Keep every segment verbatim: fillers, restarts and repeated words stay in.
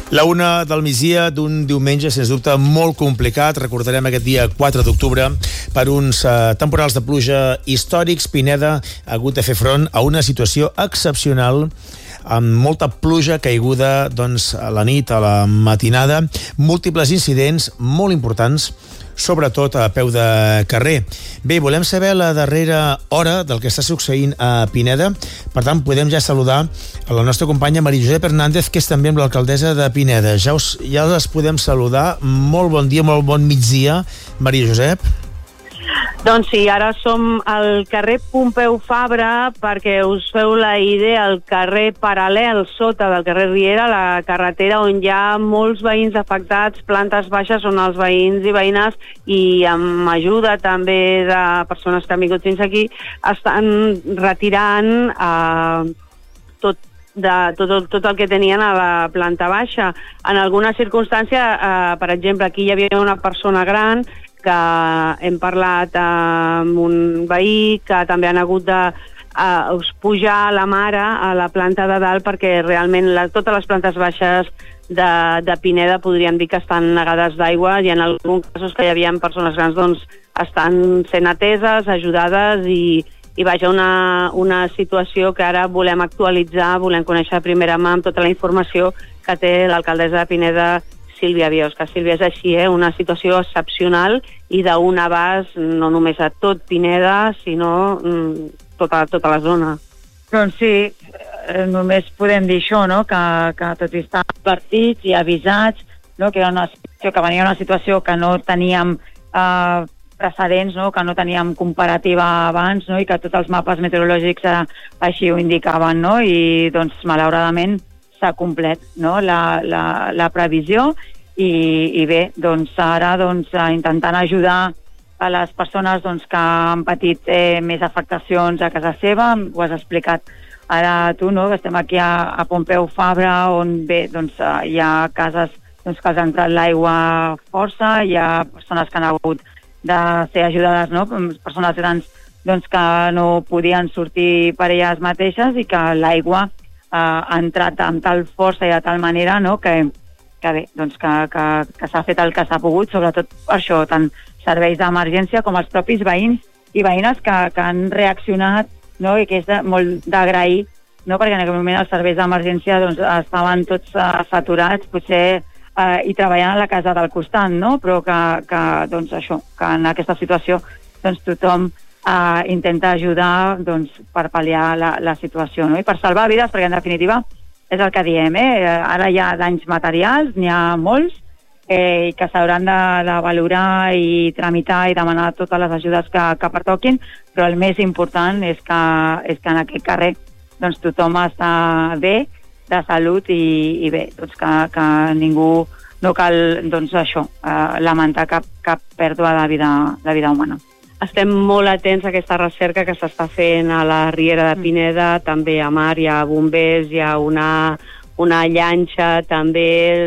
La una del migdia d'un diumenge, sens dubte, molt complicat. Recordarem aquest dia quatre d'octubre per uns eh, temporals de pluja històrics. Pineda ha hagut de fer front a una situació excepcional amb molta pluja caiguda doncs, a la nit, a la matinada, múltiples incidents molt importants, sobretot a peu de carrer. Bé, volem saber la darrera hora del que està succeint a Pineda. Per tant, podem ja saludar a la nostra companya Maria Josep Hernández, que és també amb l'alcaldessa de Pineda. Ja, us, ja les podem saludar. Molt bon dia, molt bon migdia, Maria Josep. Doncs sí, ara som al carrer Pompeu Fabra, perquè us feu la idea, al carrer paral·lel sota del carrer Riera, la carretera on hi ha molts veïns afectats, plantes baixes, on els veïns i veïnes, i amb ajuda també de persones que han vingut fins aquí, estan retirant eh, tot de tot, tot el que tenien a la planta baixa. En alguna circumstància, eh, per exemple, aquí hi havia una persona gran que hem parlat amb un veí que també han hagut de uh, pujar la mare a la planta de dalt, perquè realment la, totes les plantes baixes de, de Pineda podríem dir que estan negades d'aigua, i en alguns casos que hi havia persones grans doncs estan sent ateses, ajudades, i, i vaja, una, una situació que ara volem actualitzar, volem conèixer de primera mà amb tota la informació que té l'alcaldessa de Pineda, Sílvia Biosca. Sílvia, és així, eh? Una situació excepcional i d'un abast no només a tot Pineda, sinó mm, tota, tota la zona. Doncs sí, eh, només podem dir això, no? que, que tot i estar advertits i avisats, no? que, era una situació, que venia una situació que no teníem eh, precedents, no? que no teníem comparativa abans, no? i que tots els mapes meteorològics eh, així ho indicaven, no? i doncs malauradament s'ha complet, no? la, la, la previsió, i, i bé, doncs ara doncs, intentant ajudar a les persones doncs, que han patit eh, més afectacions a casa seva. Ho has explicat ara tu, no? que estem aquí a, a Pompeu Fabra, on bé, doncs, hi ha cases doncs, que els ha entrat l'aigua força, hi ha persones que han hagut de ser ajudades, no? persones grans doncs, que no podien sortir per elles mateixes, i que l'aigua Uh, ha entrat amb tal força i de tal manera, no? que, que bé, doncs que, que, que s'ha fet el que s'ha pogut, sobretot per això, tant serveis d'emergència com els propis veïns i veïnes que, que han reaccionat, no? i que és de, molt d'agrair, no? perquè en aquell moment els serveis d'emergència doncs, estaven tots uh, saturats, potser uh, i treballant a la casa del costat, no? però que, que, doncs, això, que en aquesta situació doncs, tothom Uh, intenta ajudar doncs, per pal·liar la, la situació, no? i per salvar vides, perquè en definitiva és el que diem, eh? ara hi ha danys materials, n'hi ha molts, eh, i que s'hauran de, de valorar i tramitar i demanar totes les ajudes que, que pertoquin, però el més important és que, és que en aquest carrer doncs, tothom està bé, de salut, i, i bé, doncs que, que ningú no cal doncs, això, uh, lamentar cap, cap pèrdua de vida, de vida humana. Estem molt atents a aquesta recerca que s'està fent a la Riera de Pineda, mm. també a mar, hi ha bombers, hi ha una, una llanxa, també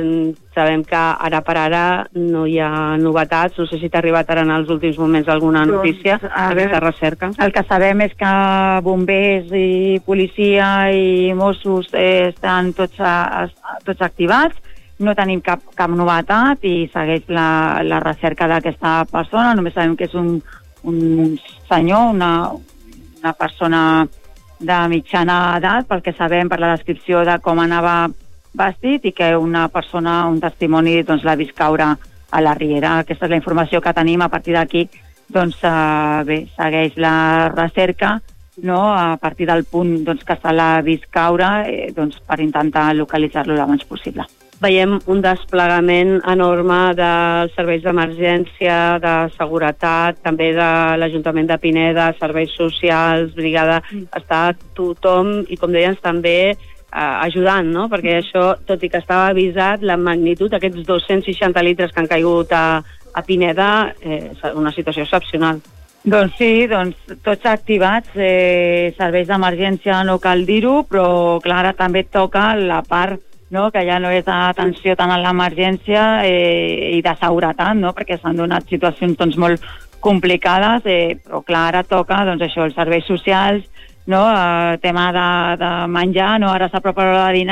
sabem que ara per ara no hi ha novetats, no sé si t'ha arribat ara en els últims moments alguna notícia d'aquesta recerca. El que sabem és que bombers i policia i Mossos eh, estan tots, a, tots activats, no tenim cap, cap novetat i segueix la, la recerca d'aquesta persona, només sabem que és un un senyor, una, una persona de mitjana edat, pel que sabem per la descripció de com anava vestit, i que una persona, un testimoni, doncs l'ha vist caure a la Riera. Aquesta és la informació que tenim. A partir d'aquí, doncs, eh, bé, segueix la recerca, no? a partir del punt doncs, que se l'ha vist caure, eh, doncs, per intentar localitzar-lo l'abans possible. Veiem un desplegament enorme dels serveis d'emergència, de seguretat, també de l'Ajuntament de Pineda, serveis socials, brigada, mm. està tothom, i com deies també eh, ajudant, no? perquè això, tot i que estava avisat, la magnitud, aquests dos-cents seixanta litres que han caigut a, a Pineda, eh, és una situació excepcional. Doncs sí, doncs tots activats, eh, serveis d'emergència no cal dir-ho, però clar, ara també toca la part, no? que ja no és atenció tant a l'emergència eh, i de seguretat, no? perquè s'han donat situacions doncs, molt complicades, eh, però clar, ara toca doncs, això, els serveis socials, no? eh, tema de, de menjar, no? ara s'apropa l'hora de dinar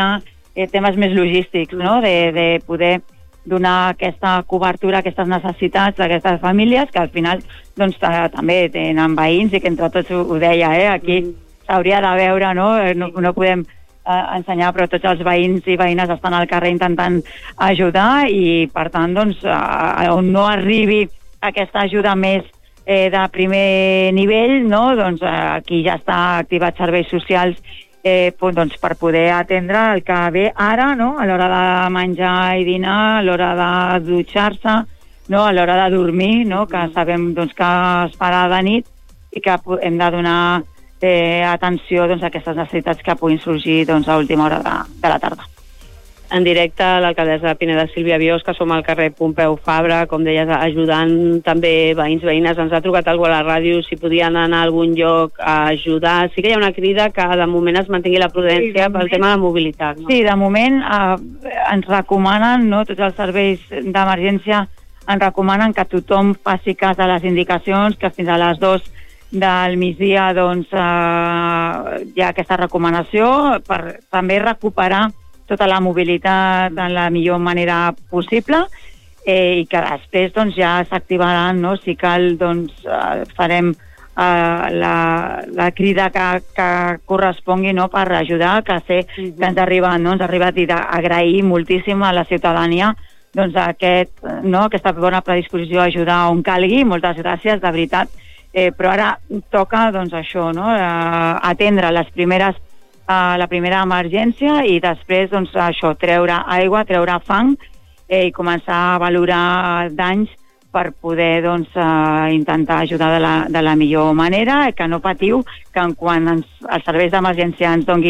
eh, temes més logístics, no? de, de poder donar aquesta cobertura, aquestes necessitats d'aquestes famílies que al final doncs, també tenen veïns i que entre tots ho, ho deia, eh? Aquí s'hauria de veure, no? No, no podem eh, ensenyar, però tots els veïns i veïnes estan al carrer intentant ajudar i per tant doncs, eh, on no arribi aquesta ajuda més eh, de primer nivell, no? Doncs eh, aquí ja està activat serveis socials Eh, doncs per poder atendre el que ve ara, no? A l'hora de menjar i dinar, a l'hora de dutxar-se, no? A l'hora de dormir, no? Que sabem doncs, que es farà de nit i que hem de donar eh, atenció doncs, a aquestes necessitats que puguin sorgir doncs, a última hora de, de la tarda. En directe, l'alcaldessa de Pineda, Sílvia Biós, que som al carrer Pompeu Fabra, com deies, ajudant també veïns, veïnes. Ens ha trucat algú a la ràdio si podien anar a algun lloc a ajudar. Sí que hi ha una crida que de moment es mantingui la prudència sí, pel tema de mobilitat. No? Sí, de moment eh, ens recomanen, no, tots els serveis d'emergència ens recomanen que tothom faci cas de les indicacions, que fins a les dues del migdia doncs, eh, hi ha aquesta recomanació per també recuperar tota la mobilitat de la millor manera possible eh, i que després doncs, ja s'activaran, no? Si cal, doncs, eh, farem eh, la, la crida que, que correspongui, no? Per ajudar, que sé que ens arriba, no? Ens arriba a agrair moltíssim a la ciutadania doncs, aquest, no? Aquesta bona predisposició a ajudar on calgui. Moltes gràcies, de veritat. Eh, però ara toca doncs, això, no? eh, atendre les primeres a la primera emergència i després doncs, això, treure aigua, treure fang eh, i començar a valorar danys per poder doncs, eh, intentar ajudar de la, de la millor manera, que no patiu, que quan ens, els serveis d'emergència ens doni